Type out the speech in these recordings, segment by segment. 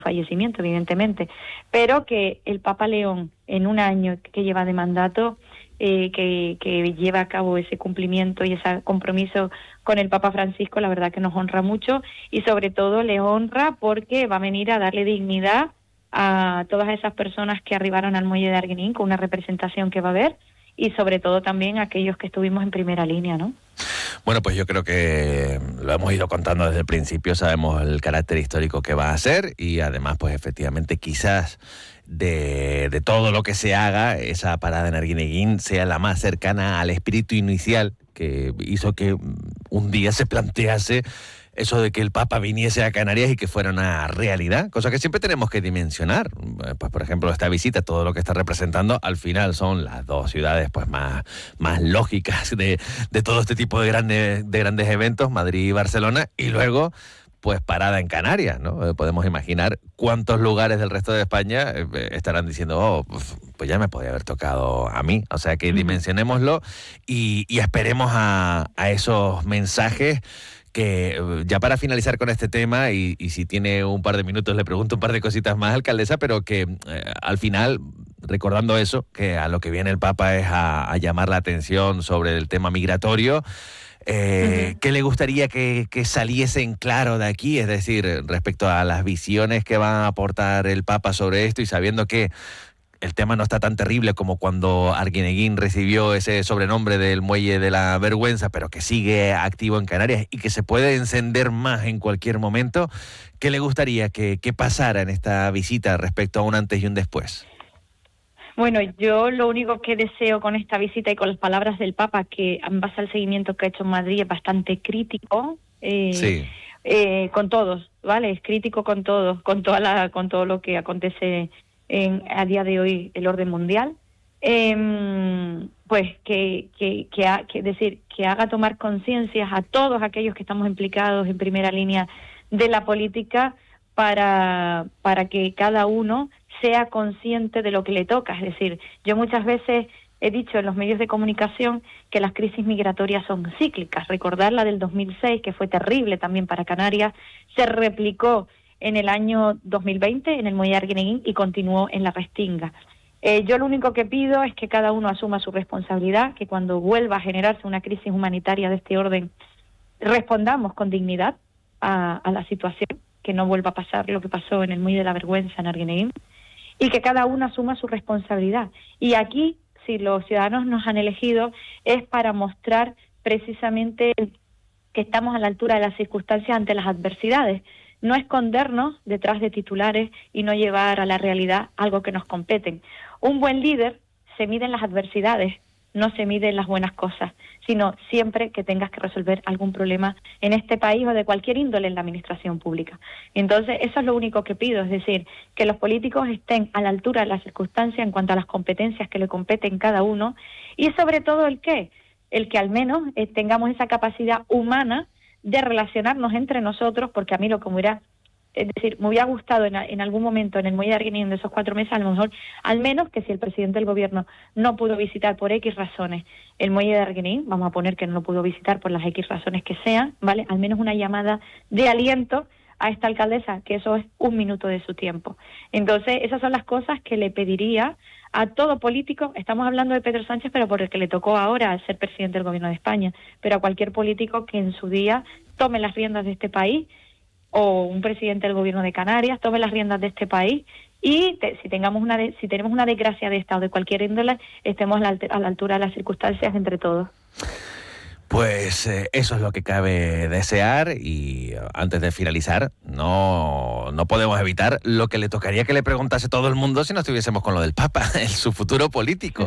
fallecimiento, evidentemente, pero que el Papa León, en un año que lleva de mandato, que lleva a cabo ese cumplimiento y ese compromiso con el Papa Francisco, la verdad que nos honra mucho, y sobre todo le honra porque va a venir a darle dignidad a todas esas personas que arribaron al muelle de Arguineguín, con una representación que va a haber, y sobre todo también a aquellos que estuvimos en primera línea, ¿no? Bueno, pues yo creo que lo hemos ido contando desde el principio, sabemos el carácter histórico que va a ser, y además, pues efectivamente, quizás de todo lo que se haga, esa parada en Arguineguín sea la más cercana al espíritu inicial que hizo que un día se plantease eso de que el Papa viniese a Canarias y que fuera una realidad, cosa que siempre tenemos que dimensionar. Pues por ejemplo, esta visita, todo lo que está representando, al final son las dos ciudades pues más lógicas de todo este tipo de grandes eventos, Madrid y Barcelona, y luego pues parada en Canarias, ¿no? Podemos imaginar cuántos lugares del resto de España estarán diciendo, pues ya me podía haber tocado a mí. O sea que dimensionémoslo y esperemos a esos mensajes que, ya para finalizar con este tema, y si tiene un par de minutos le pregunto un par de cositas más, alcaldesa, pero que al final, recordando eso, que a lo que viene el Papa es a llamar la atención sobre el tema migratorio, ¿qué le gustaría que saliese en claro de aquí? Es decir, respecto a las visiones que va a aportar el Papa sobre esto, y sabiendo que el tema no está tan terrible como cuando Arguineguín recibió ese sobrenombre del Muelle de la Vergüenza, pero que sigue activo en Canarias y que se puede encender más en cualquier momento, ¿qué le gustaría que pasara en esta visita respecto a un antes y un después? Bueno, yo lo único que deseo con esta visita y con las palabras del Papa, que en base al seguimiento que ha hecho en Madrid es bastante crítico, Sí. Con todos, ¿vale? Es crítico con todos, con todo lo que acontece a día de hoy el orden mundial, pues que haga tomar conciencia a todos aquellos que estamos implicados en primera línea de la política para que cada uno sea consciente de lo que le toca. Es decir, yo muchas veces he dicho en los medios de comunicación que las crisis migratorias son cíclicas. Recordar la del 2006, que fue terrible también para Canarias, se replicó en el año 2020 en el muelle de Arguineguín y continuó en la Restinga. Yo lo único que pido es que cada uno asuma su responsabilidad, que cuando vuelva a generarse una crisis humanitaria de este orden respondamos con dignidad a la situación, que no vuelva a pasar lo que pasó en el muelle de la Vergüenza en Arguineguín, y que cada uno asuma su responsabilidad. Y aquí, si los ciudadanos nos han elegido, es para mostrar precisamente que estamos a la altura de las circunstancias ante las adversidades. No escondernos detrás de titulares y no llevar a la realidad algo que nos competen. Un buen líder se mide en las adversidades, no se mide en las buenas cosas, sino siempre que tengas que resolver algún problema en este país o de cualquier índole en la administración pública. Entonces, eso es lo único que pido, es decir, que los políticos estén a la altura de las circunstancias en cuanto a las competencias que le competen cada uno, y sobre todo el que al menos tengamos esa capacidad humana de relacionarnos entre nosotros, porque a mí lo que me hubiera gustado en algún momento en el muelle de Arguineguín de esos 4 meses, a lo mejor, al menos que si el presidente del gobierno no pudo visitar por X razones el muelle de Arguineguín, vamos a poner que no lo pudo visitar por las X razones que sean, ¿vale? Al menos una llamada de aliento a esta alcaldesa, que eso es 1 minuto de su tiempo. Entonces, esas son las cosas que le pediría a todo político. Estamos hablando de Pedro Sánchez, pero por el que le tocó ahora ser presidente del gobierno de España, pero a cualquier político que en su día tome las riendas de este país, o un presidente del gobierno de Canarias tome las riendas de este país, y si tenemos una desgracia de esta o de cualquier índole, estemos a la altura de las circunstancias entre todos. Pues eso es lo que cabe desear, y antes de finalizar, no podemos evitar lo que le tocaría que le preguntase todo el mundo si no estuviésemos con lo del Papa, su futuro político.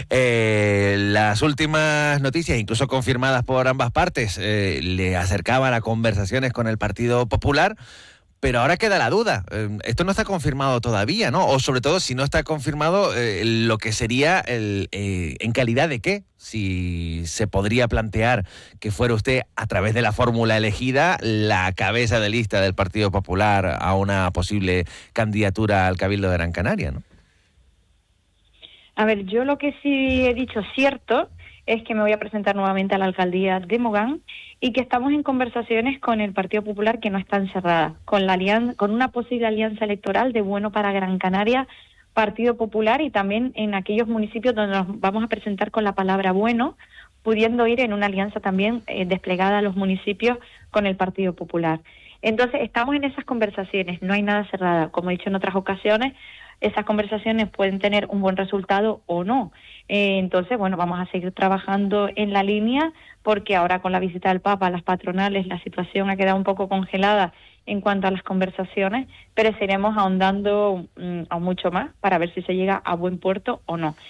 Las últimas noticias, incluso confirmadas por ambas partes, le acercaban a conversaciones con el Partido Popular. Pero ahora queda la duda. Esto no está confirmado todavía, ¿no? O sobre todo, si no está confirmado, lo que sería ¿en calidad de qué? Si se podría plantear que fuera usted, a través de la fórmula elegida, la cabeza de lista del Partido Popular a una posible candidatura al Cabildo de Gran Canaria, ¿no? A ver, yo lo que sí he dicho cierto es que me voy a presentar nuevamente a la alcaldía de Mogán y que estamos en conversaciones con el Partido Popular, que no están cerradas, con una posible alianza electoral de Bueno para Gran Canaria, Partido Popular, y también en aquellos municipios donde nos vamos a presentar con la palabra bueno, pudiendo ir en una alianza también desplegada a los municipios con el Partido Popular. Entonces, estamos en esas conversaciones, no hay nada cerrada. Como he dicho en otras ocasiones, esas conversaciones pueden tener un buen resultado o no. Entonces, bueno, vamos a seguir trabajando en la línea, porque ahora con la visita del Papa a las patronales la situación ha quedado un poco congelada en cuanto a las conversaciones, pero seguiremos ahondando aún mucho más para ver si se llega a buen puerto o no.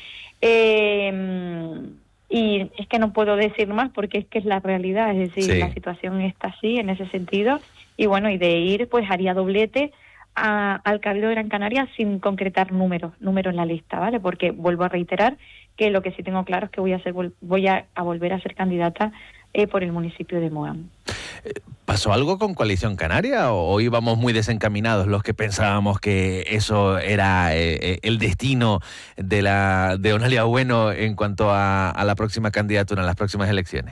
Y es que no puedo decir más porque es que es la realidad, es decir, Sí. La situación está así en ese sentido, y bueno, y de ir pues haría doblete al Cabildo de Gran Canaria sin concretar números en la lista, ¿vale? Porque vuelvo a reiterar que lo que sí tengo claro es que voy a volver a ser candidata por el municipio de Mogán. ¿Pasó algo con Coalición Canaria o íbamos muy desencaminados los que pensábamos que eso era el destino de Onalia Bueno en cuanto a la próxima candidatura en las próximas elecciones?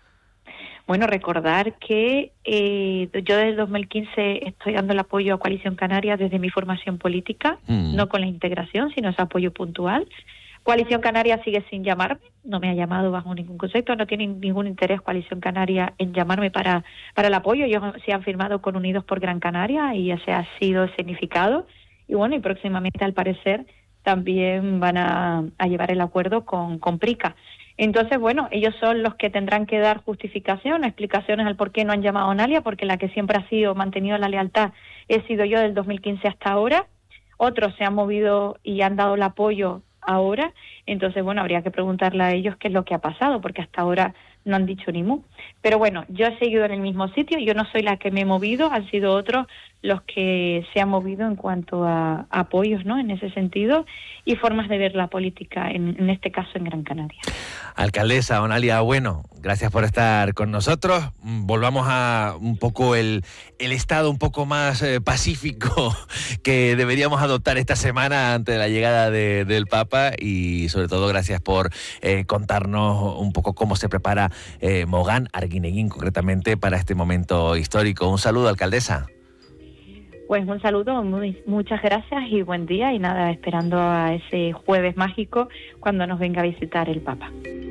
Bueno, recordar que yo desde el 2015 estoy dando el apoyo a Coalición Canaria desde mi formación política, no con la integración, sino ese apoyo puntual. Coalición Canaria sigue sin llamarme, no me ha llamado bajo ningún concepto, no tiene ningún interés Coalición Canaria en llamarme para el apoyo. Ellos se han firmado con Unidos por Gran Canaria y ese ha sido significado. Y bueno, y próximamente al parecer también van a llevar el acuerdo con PRICA. Entonces, bueno, ellos son los que tendrán que dar justificación, explicaciones al por qué no han llamado a Onalia, porque la que siempre ha sido mantenido la lealtad he sido yo del 2015 hasta ahora. Otros se han movido y han dado el apoyo ahora. Entonces, bueno, habría que preguntarle a ellos qué es lo que ha pasado, porque hasta ahora no han dicho ni mu. Pero bueno, yo he seguido en el mismo sitio, yo no soy la que me he movido, han sido otros los que se han movido en cuanto a apoyos, ¿no? En ese sentido, y formas de ver la política, en este caso en Gran Canaria. Alcaldesa Onalia Bueno, gracias por estar con nosotros. Volvamos a un poco el estado un poco más pacífico que deberíamos adoptar esta semana ante la llegada del Papa, y sobre todo gracias por contarnos un poco cómo se prepara Mogán, Arguineguín concretamente, para este momento histórico. Un saludo, alcaldesa. Pues un saludo, muchas gracias y buen día, y nada, esperando a ese jueves mágico cuando nos venga a visitar el Papa.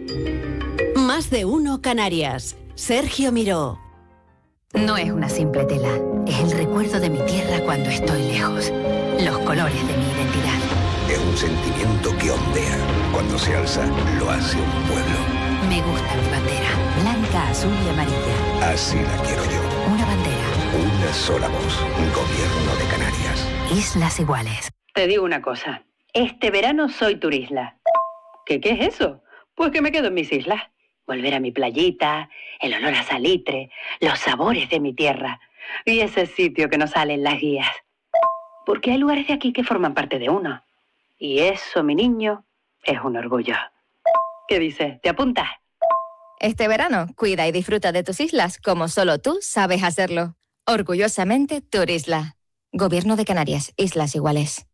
Más de uno Canarias. Sergio Miró. No es una simple tela, es el recuerdo de mi tierra cuando estoy lejos, los colores de mi identidad. Es un sentimiento que ondea. Cuando se alza, lo hace un pueblo. Me gusta mi bandera, blanca, azul y amarilla. Así la quiero yo. Una bandera. Una sola voz. Gobierno de Canarias. Islas iguales. Te digo una cosa. Este verano soy turisla. ¿Qué es eso? Pues que me quedo en mis islas. Volver a mi playita, el olor a salitre, los sabores de mi tierra y ese sitio que no sale en las guías. Porque hay lugares de aquí que forman parte de uno. Y eso, mi niño, es un orgullo. ¿Qué dices? ¿Te apuntas? Este verano, cuida y disfruta de tus islas como solo tú sabes hacerlo. Orgullosamente Turisla. Gobierno de Canarias, Islas Iguales.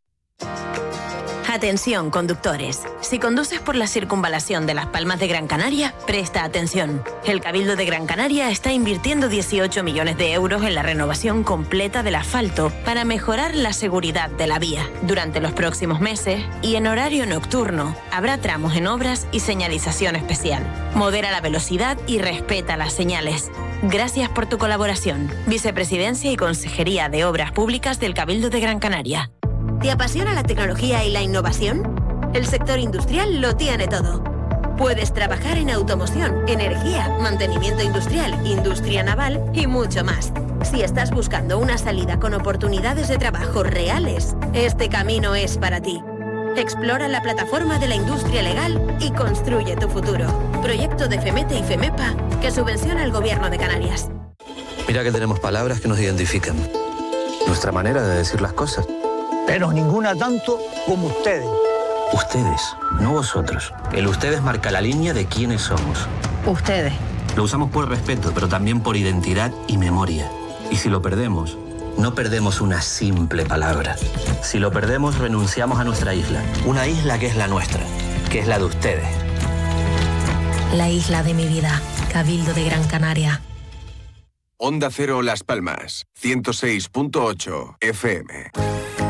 Atención, conductores. Si conduces por la circunvalación de Las Palmas de Gran Canaria, presta atención. El Cabildo de Gran Canaria está invirtiendo 18 millones de euros en la renovación completa del asfalto para mejorar la seguridad de la vía. Durante los próximos meses y en horario nocturno, habrá tramos en obras y señalización especial. Modera la velocidad y respeta las señales. Gracias por tu colaboración. Vicepresidencia y Consejería de Obras Públicas del Cabildo de Gran Canaria. ¿Te apasiona la tecnología y la innovación? El sector industrial lo tiene todo. Puedes trabajar en automoción, energía, mantenimiento industrial, industria naval y mucho más. Si estás buscando una salida con oportunidades de trabajo reales, este camino es para ti. Explora la plataforma de la industria legal y construye tu futuro. Proyecto de FEMETE y FEMEPA que subvenciona el Gobierno de Canarias. Mira que tenemos palabras que nos identifican. Nuestra manera de decir las cosas. Pero ninguna tanto como ustedes. Ustedes, no vosotros. El ustedes marca la línea de quiénes somos. Ustedes. Lo usamos por respeto, pero también por identidad y memoria. Y si lo perdemos, no perdemos una simple palabra. Si lo perdemos, renunciamos a nuestra isla. Una isla que es la nuestra, que es la de ustedes. la isla de mi vida. Cabildo de Gran Canaria. Onda Cero Las Palmas, 106.8 FM.